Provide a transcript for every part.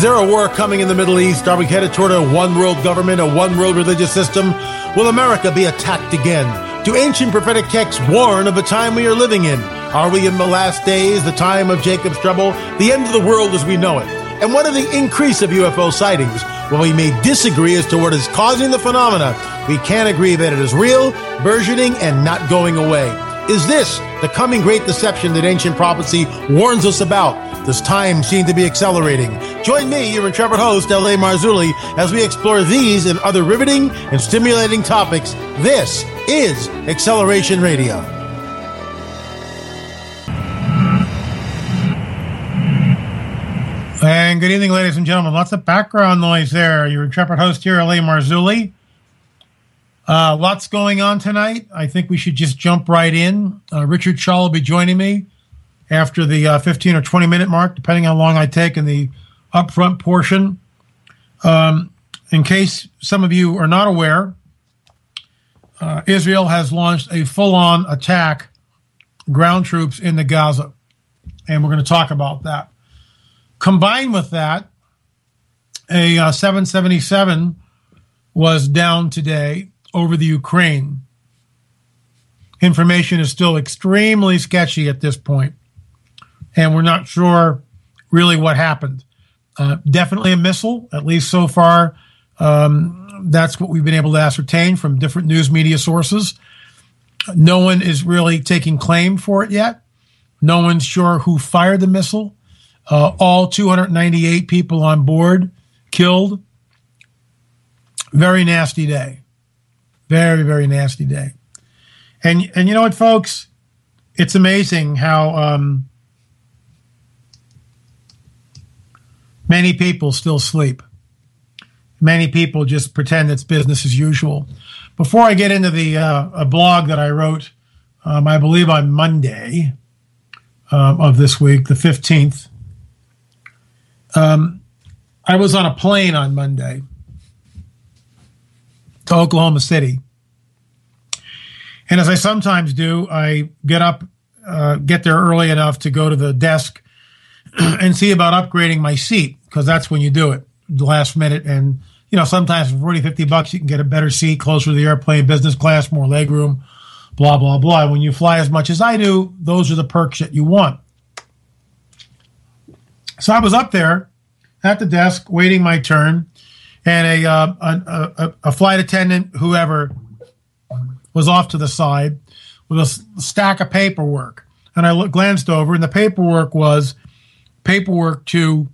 Is there a war coming in the Middle East? Are we headed toward a one-world government, a one-world religious system? Will America be attacked again? Do ancient prophetic texts warn of the time we are living in? Are we in the last days, the time of Jacob's trouble, the end of the world as we know it? And what of the increase of UFO sightings? While we may disagree as to what is causing the phenomena, we can agree that it is real, burgeoning, and not going away. Is this the coming great deception that ancient prophecy warns us about? Does time seem to be accelerating? Join me, your intrepid host, L.A. Marzulli, as we explore these and other riveting and stimulating topics. This is Acceleration Radio. And good evening, ladies and gentlemen. Lots of background noise there. Your intrepid host here, L.A. Marzulli. Lots going on tonight. I think we should just jump right in. Richard Shaw will be joining me after the 15 or 20-minute mark, depending how long I take in the upfront portion. In case some of you are not aware, Israel has launched a full-on attack, ground troops into Gaza, and we're going to talk about that. Combined with that, a 777 was down today over the Ukraine. Information is still extremely sketchy at this point, and we're not sure really what happened. Definitely a missile, at least so far. That's what we've been able to ascertain from different news media sources. No one is really taking claim for it yet. No one's sure who fired the missile. All 298 people on board killed. Very nasty day. Very, very nasty day. And you know what, folks? It's amazing how many people still sleep. Many people just pretend it's business as usual. Before I get into the a blog that I wrote, I believe on Monday of this week, the 15th, I was on a plane on Monday to Oklahoma City. And as I sometimes do, I get up, get there early enough to go to the desk and see about upgrading my seat, because that's when you do it, the last minute. And, you know, sometimes for $40-50, you can get a better seat, closer to the airplane, business class, more legroom, blah, blah, blah. When you fly as much as I do, those are the perks that you want. So I was up there at the desk waiting my turn, and a flight attendant, whoever, was off to the side with a stack of paperwork. And I glanced over, and the paperwork was paperwork to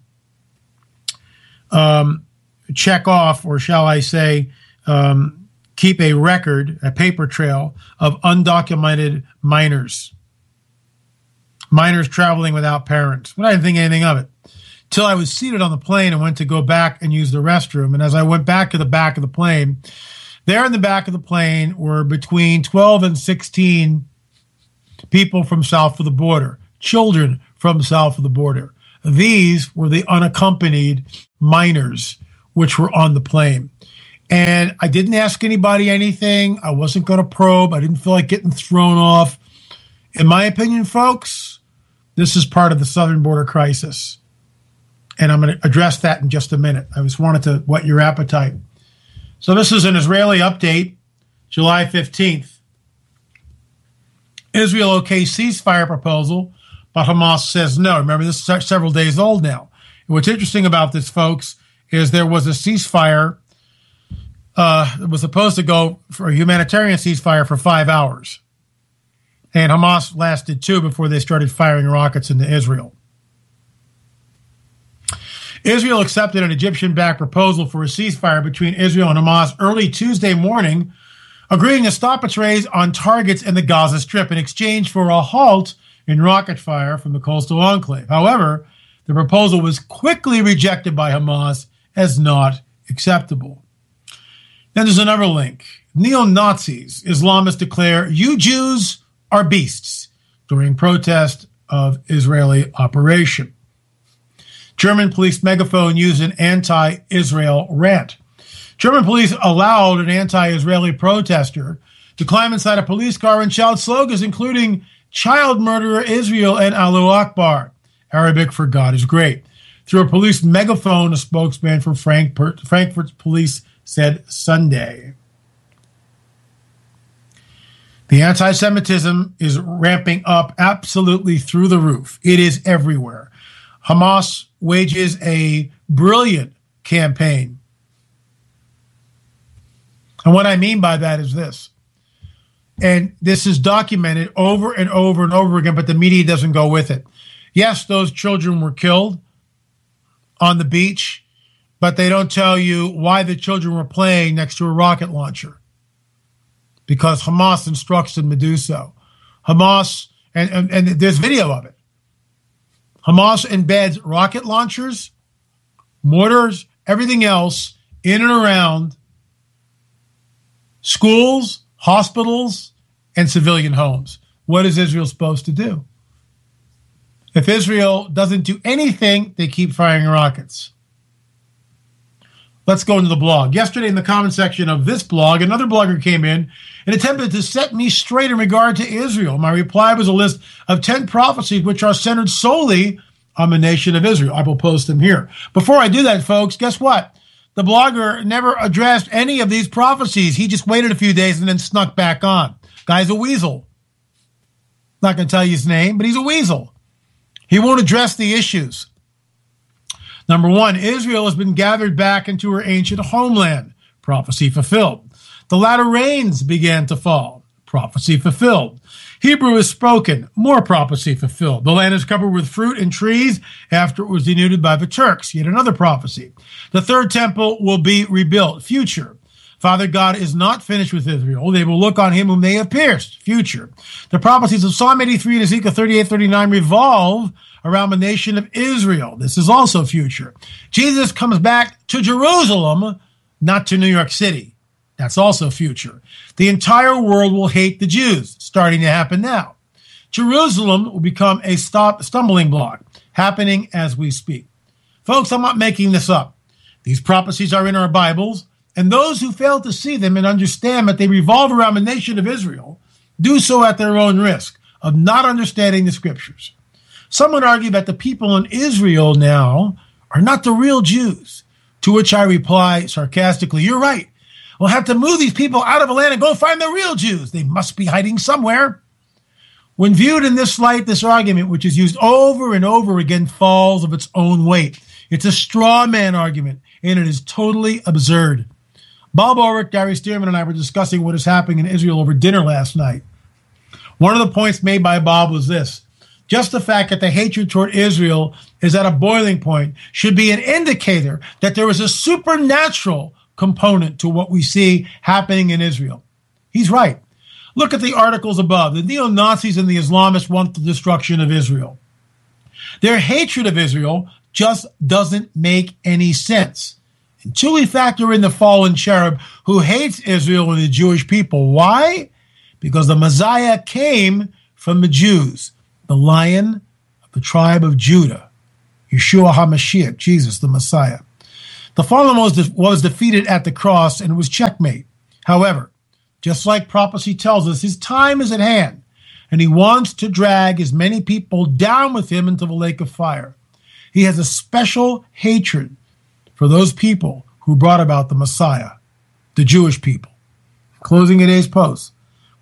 check off, or shall I say, keep a record, a paper trail of undocumented minors traveling without parents. But I didn't think anything of it till I was seated on the plane and went to go back and use the restroom. And as I went back to the back of the plane, there in the back of the plane were between 12 and 16 people from south of the border, children from south of the border. These were the unaccompanied minors which were on the plane. And I didn't ask anybody anything. I wasn't going to probe. I didn't feel like getting thrown off. In my opinion, folks, this is part of the southern border crisis. And I'm going to address that in just a minute. I just wanted to whet your appetite. So this is an Israeli update, July 15th. Israel okay ceasefire proposal, but Hamas says no. Remember, this is several days old now. And what's interesting about this, folks, is there was a ceasefire that was supposed to go for a humanitarian ceasefire for 5 hours. And Hamas lasted 2 before they started firing rockets into Israel. Israel accepted an Egyptian-backed proposal for a ceasefire between Israel and Hamas early Tuesday morning, agreeing to stop its raids on targets in the Gaza Strip in exchange for a halt in rocket fire from the coastal enclave. However, the proposal was quickly rejected by Hamas as not acceptable. Then there's another link. Neo-Nazis, Islamists declare, "You Jews are beasts," during protest of Israeli operation. German police megaphone used an anti-Israel rant. German police allowed an anti-Israeli protester to climb inside a police car and shout slogans including "Child Murderer Israel" and "Allahu Akbar," Arabic for God is great. through a police megaphone, a spokesman for Frankfurt's police said Sunday. The anti-Semitism is ramping up absolutely through the roof. It is everywhere. Hamas wages a brilliant campaign. And what I mean by that is this. And this is documented over and over and over again, but the media doesn't go with it. Yes, those children were killed on the beach, but they don't tell you why the children were playing next to a rocket launcher. Because Hamas instructs them to do so. Hamas, and there's video of it. Hamas embeds rocket launchers, mortars, everything else in and around schools, hospitals, and civilian homes. What is Israel supposed to do? If Israel doesn't do anything, they keep firing rockets. Let's go into the blog. Yesterday in the comment section of this blog, another blogger came in and attempted to set me straight in regard to Israel. My reply was a list of 10 prophecies which are centered solely on the nation of Israel. I will post them here. Before I do that, folks, guess what? The blogger never addressed any of these prophecies. He just waited a few days and then snuck back on. Guy's a weasel. Not going to tell you his name, but he's a weasel. He won't address the issues. Number one, Israel has been gathered back into her ancient homeland. Prophecy fulfilled. The latter rains began to fall. Prophecy fulfilled. Hebrew is spoken. More prophecy fulfilled. The land is covered with fruit and trees after it was denuded by the Turks. Yet another prophecy. The third temple will be rebuilt. Future. Father God is not finished with Israel. They will look on him whom they have pierced. Future. The prophecies of Psalm 83 and Ezekiel 38-39 revolve around the nation of Israel. This is also future. Jesus comes back to Jerusalem, not to New York City. That's also future. The entire world will hate the Jews, starting to happen now. Jerusalem will become a stumbling block, happening as we speak. Folks, I'm not making this up. These prophecies are in our Bibles, and those who fail to see them and understand that they revolve around the nation of Israel do so at their own risk of not understanding the scriptures. Some would argue that the people in Israel now are not the real Jews, to which I reply sarcastically, you're right. We'll have to move these people out of the land and go find the real Jews. They must be hiding somewhere. When viewed in this light, this argument, which is used over and over again, falls of its own weight. It's a straw man argument, and it is totally absurd. Bob Ulrich, Gary Stearman, and I were discussing what is happening in Israel over dinner last night. One of the points made by Bob was this. Just the fact that the hatred toward Israel is at a boiling point should be an indicator that there is a supernatural component to what we see happening in Israel. He's right. Look at the articles above. The neo-Nazis and the Islamists want the destruction of Israel. Their hatred of Israel just doesn't make any sense until we factor in the fallen cherub who hates Israel and the Jewish people. Why? Because the Messiah came from the Jews, the Lion of the tribe of Judah, Yeshua HaMashiach, Jesus, the Messiah. The fallen was defeated at the cross and was checkmate. However, just like prophecy tells us, his time is at hand, and he wants to drag as many people down with him into the lake of fire. He has a special hatred for those people who brought about the Messiah, the Jewish people. Closing today's post.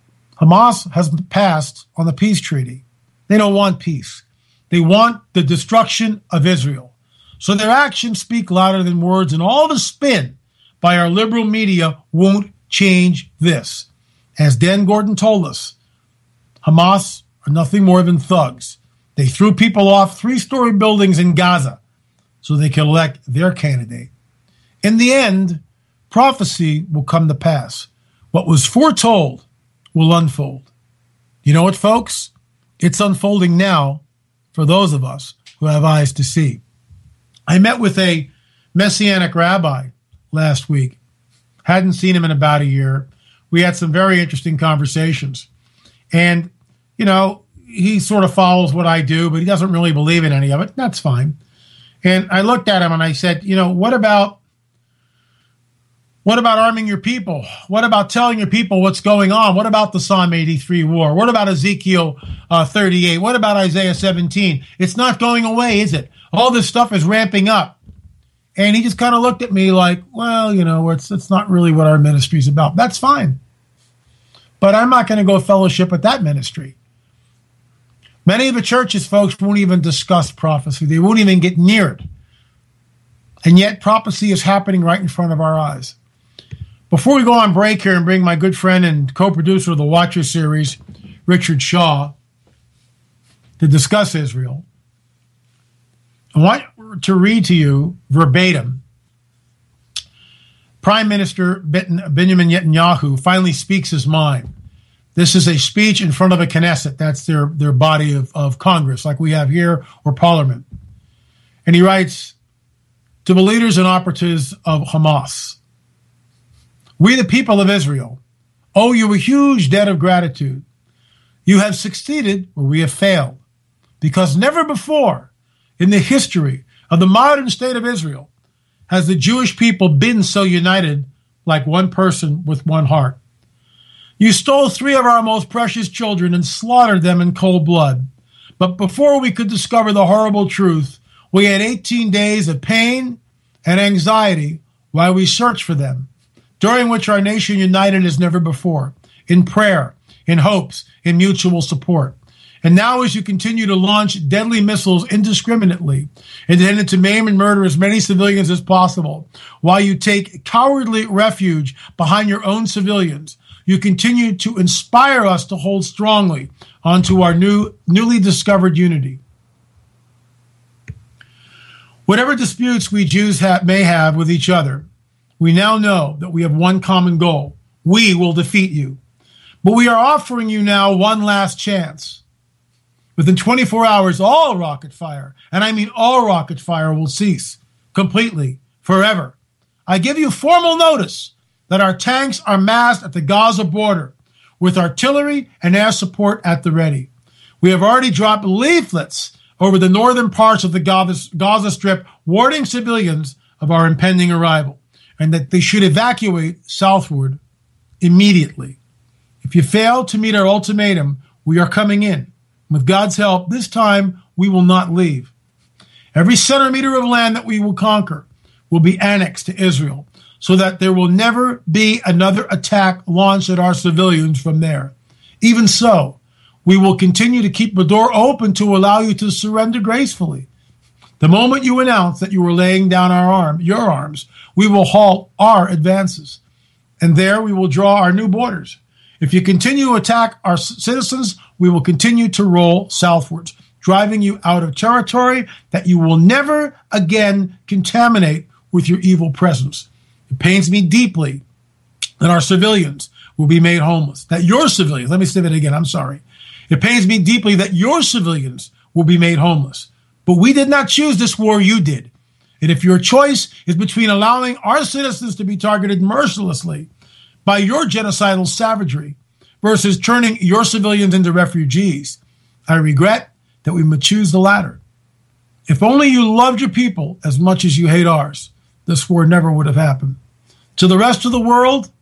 Hamas has passed on the peace treaty. They don't want peace. They want the destruction of Israel. So their actions speak louder than words, and all the spin by our liberal media won't change this. As Dan Gordon told us, Hamas are nothing more than thugs. They threw people off 3-story buildings in Gaza so they could elect their candidate. In the end, prophecy will come to pass. What was foretold will unfold. You know what, folks? It's unfolding now for those of us who have eyes to see. I met with a Messianic rabbi last week. Hadn't seen him in about a year. We had some very interesting conversations. And, you know, he sort of follows what I do, but he doesn't really believe in any of it. That's fine. And I looked at him and I said, you know, what about What about arming your people? What about telling your people what's going on? What about the Psalm 83 war? What about Ezekiel 38? What about Isaiah 17? It's not going away, is it? All this stuff is ramping up. And he just kind of looked at me like, well, it's not really what our ministry's about. That's fine. But I'm not going to go fellowship with that ministry. Many of the churches, folks, won't even discuss prophecy. They won't even get near it. And yet prophecy is happening right in front of our eyes. Before we go on break here and bring my good friend and co-producer of the Watcher series, Richard Shaw, to discuss Israel, I want to read to you verbatim. Prime Minister Benjamin Netanyahu finally speaks his mind. This is a speech in front of a Knesset. That's their body of Congress, like we have here, or Parliament. And he writes, to the leaders and operatives of Hamas, we, the people of Israel, owe you a huge debt of gratitude. You have succeeded where we have failed, because never before in the history of the modern state of Israel has the Jewish people been so united like one person with one heart. You stole 3 of our most precious children and slaughtered them in cold blood. But before we could discover the horrible truth, we had 18 days of pain and anxiety while we searched for them, during which our nation united as never before, in prayer, in hopes, in mutual support. And now as you continue to launch deadly missiles indiscriminately, intended to maim and murder as many civilians as possible, while you take cowardly refuge behind your own civilians, you continue to inspire us to hold strongly onto our newly discovered unity. Whatever disputes we Jews may have with each other, we now know that we have one common goal. We will defeat you. But we are offering you now one last chance. Within 24 hours, all rocket fire, and I mean all rocket fire, will cease completely, forever. I give you formal notice that our tanks are massed at the Gaza border with artillery and air support at the ready. We have already dropped leaflets over the northern parts of the Gaza Strip warning civilians of our impending arrival, and that they should evacuate southward immediately. If you fail to meet our ultimatum, we are coming in. With God's help, this time we will not leave. Every centimeter of land that we will conquer will be annexed to Israel, so that there will never be another attack launched at our civilians from there. Even so, we will continue to keep the door open to allow you to surrender gracefully. The moment you announce that you are laying down your arms, we will halt our advances, and there we will draw our new borders. If you continue to attack our citizens, we will continue to roll southwards, driving you out of territory that you will never again contaminate with your evil presence. It pains me deeply that our civilians will be made homeless, that your civilians, let me say that again, I'm sorry. It pains me deeply that your civilians will be made homeless. But we did not choose this war, you did. And if your choice is between allowing our citizens to be targeted mercilessly by your genocidal savagery versus turning your civilians into refugees, I regret that we would choose the latter. If only you loved your people as much as you hate ours, this war never would have happened. To the rest of the world,